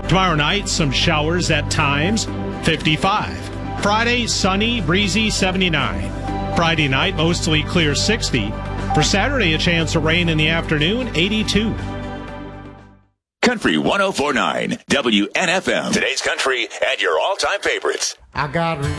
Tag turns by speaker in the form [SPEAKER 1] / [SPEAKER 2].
[SPEAKER 1] Tomorrow night, some showers at times, 55. Friday, sunny, breezy, 79. Friday night, mostly clear, 60. For Saturday, a chance of rain in the afternoon, 82.
[SPEAKER 2] Country 104.9 WNFM. Today's country and your all-time favorites.
[SPEAKER 3] I got